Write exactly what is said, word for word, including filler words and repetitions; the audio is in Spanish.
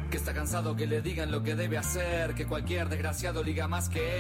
que está cansado que le digan lo que debe hacer, que cualquier desgraciado liga más que él.